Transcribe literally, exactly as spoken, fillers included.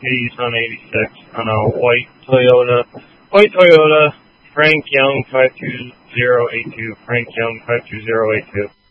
eighty-seven eighty-six on a white Toyota. White Toyota, Frank Young five two zero eight two. Frank Young five two zero eight two.